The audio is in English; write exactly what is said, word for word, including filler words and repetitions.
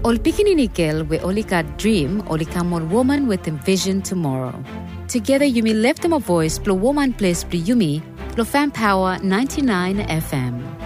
Ol pikininikil we olika dream olika more woman with a vision tomorrow. Together you may lift them a voice, blow woman place, blow yumi, blow fan power ninety-nine F M.